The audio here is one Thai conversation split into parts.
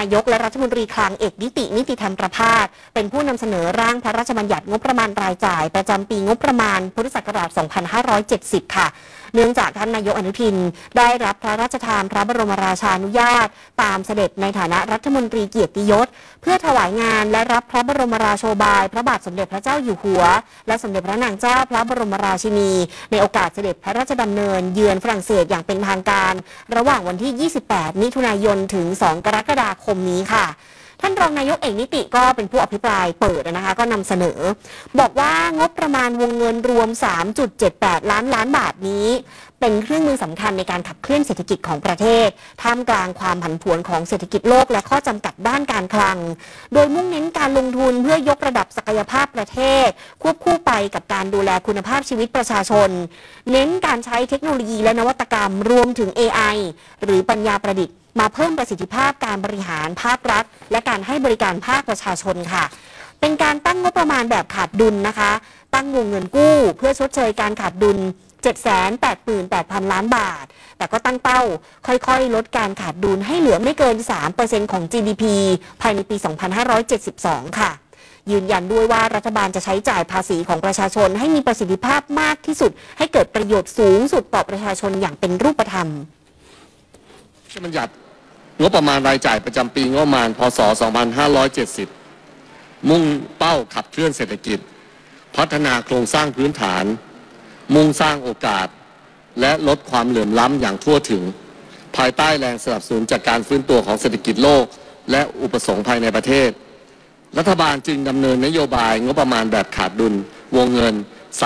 ายกและรัฐมนตรีคลังเอกนิติธรรมประภาสเป็นผู้นำเสนอร่างพระราชบัญญัติงบประมาณรายจ่ายประจำปีงบประมาณพุทธศักราช 2570 ค่ะเนื่องจากท่านนายกอนุทินได้รับพระราชทานพระบรมราชานุญาตตามเสด็จในฐานะรัฐมนตรีเกียรติยศเพื่อถวายงานและรับพระบรมราโชบายพระบาทสมเด็จพระเจ้าอยู่หัวและสมเด็จพระนางเจ้าพระบรมราชินีในโอกาสเสด็จพระราชดำเนินเยือนฝรั่งเศสอย่างเป็นทางการระหว่างวันที่ 28 มิถุนายนถึง 2 กรกฎาคมนี้ค่ะท่านรองนายกเอกนิติก็เป็นผู้อภิปรายเปิดนะคะก็นำเสนอบอกว่างบประมาณวงเงินรวม 3.78 ล้านบาทนี้เป็นเครื่องมือสำคัญในการขับเคลื่อนเศรษฐกิจของประเทศท่ามกลางความผันผวนของเศรษฐกิจโลกและข้อจำกัดด้านการคลังโดยมุ่งเน้นการลงทุนเพื่อยกระดับศักยภาพประเทศควบคู่ไปกับการดูแลคุณภาพชีวิตประชาชนเน้นการใช้เทคโนโลยีและนวัตกรรมรวมถึง AI หรือปัญญาประดิษฐ์มาเพิ่มประสิทธิภาพการบริหารภาครัฐและการให้บริการภาคประชาชนค่ะเป็นการตั้งงบประมาณแบบขาดดุลนะคะตั้งวงเงินกู้เพื่อชดเชยการขาดดุล 788,000 ล้านบาทแต่ก็ตั้งเป้าค่อยๆลดการขาดดุลให้เหลือไม่เกิน 3% ของ GDP ภายในปี 2572 ค่ะยืนยันด้วยว่ารัฐบาลจะใช้จ่ายภาษีของประชาชนให้มีประสิทธิภาพมากที่สุดให้เกิดประโยชน์สูงสุดต่อประชาชนอย่างเป็นรูปธรรมบัญญัติงบประมาณรายจ่ายประจำปีงบประมาณพ.ศ. 2570 มุ่งเป้าขับเคลื่อนเศรษฐกิจพัฒนาโครงสร้างพื้นฐานมุ่งสร้างโอกาสและลดความเหลื่อมล้ำอย่างทั่วถึงภายใต้แรงสนับสนุนจากการฟื้นตัวของเศรษฐกิจโลกและอุปสงค์ภายในประเทศรัฐบาลจึงดำเนินนโยบายงบประมาณแบบขาดดุลวงเงิน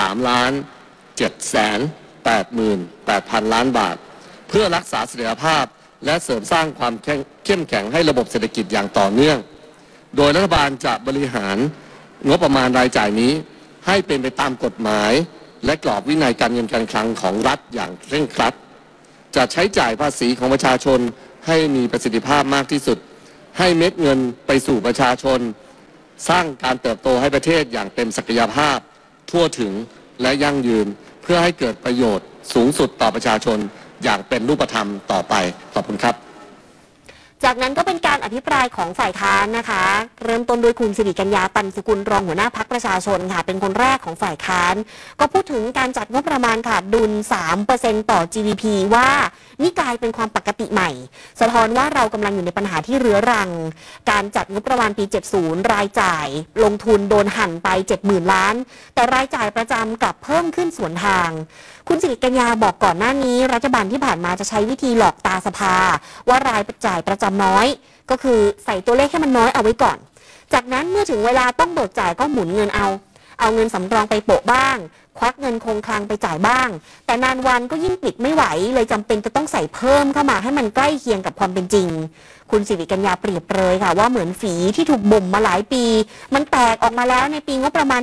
3,788,000 ล้านบาทเพื่อรักษาเสถียรภาพและเสริมสร้างความเข้มแข็งให้ระบบเศรษฐกิจอย่างต่อเนื่องโดยรัฐบาลจะบริหารงบประมาณรายจ่ายนี้ให้เป็นไปตามกฎหมายและกรอบวินัยการเงินการคลังของรัฐอย่างเคร่งครัดจะใช้จ่ายภาษีของประชาชนให้มีประสิทธิภาพมากที่สุดให้เม็ดเงินไปสู่ประชาชนสร้างการเติบโตให้ประเทศอย่างเต็มศักยภาพทั่วถึงและยั่งยืนเพื่อให้เกิดประโยชน์สูงสุดต่อประชาชนอย่างเป็นรูปธรรมต่อไปขอบคุณครับจากนั้นก็เป็นการอภิปรายของฝ่ายค้านนะคะเริ่มต้นโดยคุณสิริกัญญาตันสกุลรองหัวหน้าพรรคประชาชนค่ะเป็นคนแรกของฝ่ายค้านก็พูดถึงการจัดงบประมาณขาดดุล 3% ต่อ GDP ว่านี่กลายเป็นความปกติใหม่สะท้อนว่าเรากำลังอยู่ในปัญหาที่เรื้อรังการจัดงบประมาณปี 70 รายจ่ายลงทุนโดนหั่นไป 70,000 ล้านแต่รายจ่ายประจำกลับเพิ่มขึ้นสวนทางคุณสิริกัญญาบอกก่อนหน้านี้รัฐบาลที่ผ่านมาจะใช้วิธีหลอกตาสภาว่ารายจ่ายประจำน้อยก็คือใส่ตัวเลขให้มันน้อยเอาไว้ก่อนจากนั้นเมื่อถึงเวลาต้องเบิกจ่ายก็หมุนเงินเอาเงินสำรองไปโปะบ้างควักเงินคงคลังไปจ่ายบ้างแต่นานวันก็ยิ่งปิดไม่ไหวเลยจำเป็นจะต้องใส่เพิ่มเข้ามาให้มันใกล้เคียงกับความเป็นจริงคุณสิริกัญญาเปรียบเลยค่ะว่าเหมือนฝีที่ถูกบ่มมาหลายปีมันแตกออกมาแล้วในปีงบประมาณ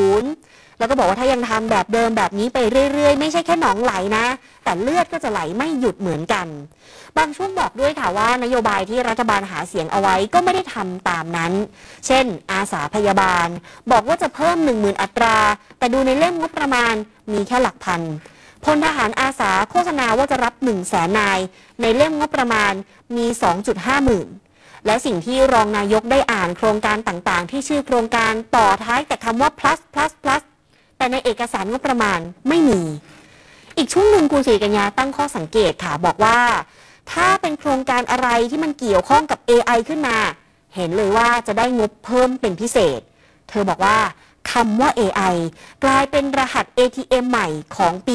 70แล้วก็บอกว่าถ้ายังทำแบบเดิมแบบนี้ไปเรื่อยๆไม่ใช่แค่หนองไหลนะแต่เลือดก็จะไหลไม่หยุดเหมือนกันบางช่วงบอกด้วยค่ะว่านโยบายที่รัฐบาลหาเสียงเอาไว้ก็ไม่ได้ทำตามนั้นเช่นอาสาพยาบาลบอกว่าจะเพิ่ม 10,000 อัตราแต่ดูในเล่มงบประมาณมีแค่หลักพันพลทหารอาสาโฆษณาว่าจะรับ 100,000 นายในเล่มงบประมาณมี 2.5 หมื่นและสิ่งที่รองนายกได้อ่านโครงการต่างๆที่ชื่อโครงการต่อท้ายแต่คำว่า plus แต่ในเอกสารงบประมาณไม่มีอีกช่วงหนึ่งคุณสิริกัญญาตั้งข้อสังเกตค่ะบอกว่าถ้าเป็นโครงการอะไรที่มันเกี่ยวข้องกับ AI ขึ้นมาเห็นเลยว่าจะได้งบเพิ่มเป็นพิเศษเธอบอกว่าคำว่า AI กลายเป็นรหัส ATM ใหม่ของปี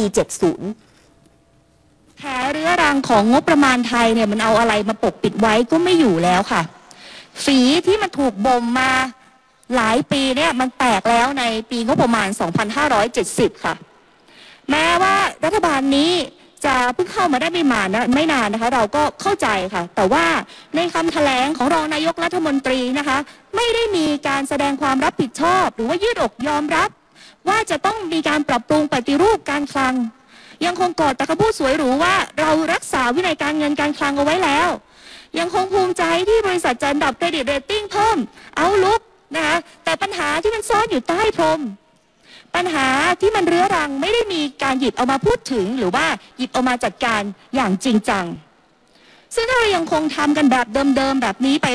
70แผลเรื้อรังของงบประมาณไทยเนี่ยมันเอาอะไรมาปกปิดไว้ก็ไม่อยู่แล้วค่ะฝีที่มันถูกบ่มมาหลายปีเนี่ยมันแตกแล้วในปีงบประมาณ 2570 ค่ะแม้ว่ารัฐบาลนี้จะเพิ่งเข้ามาได้ไม่นานนะคะเราก็เข้าใจค่ะแต่ว่าในคำแถลงของรองนายกรัฐมนตรีนะคะไม่ได้มีการแสดงความรับผิดชอบหรือว่ายืดอกยอมรับว่าจะต้องมีการปรับปรุงปฏิรูปการคลังยังคงกอดแต่คำพูดสวยหรูว่าเรารักษาวินัยการเงินการคลังเอาไว้แล้วยังคงภูมิใจที่บริษัทจะอันดับเครดิตเรตติ้งเพิ่มเอาลุกนะคะแต่ปัญหาที่มันซ่อนอยู่ใต้พรมปัญหาที่มันเรื้อรังไม่ได้มีการหยิบเอามาพูดถึงหรือว่าหยิบเอามาจัดการอย่างจริงจังซึ่งถ้าเรายังคงทำกันแบบเดิมๆแบบนี้ไป